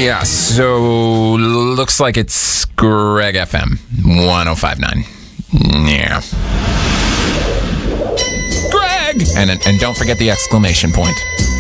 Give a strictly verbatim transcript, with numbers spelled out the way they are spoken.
Yeah, so looks like it's Greg F M one oh five point nine. Yeah. Greg! And, and don't forget the exclamation point.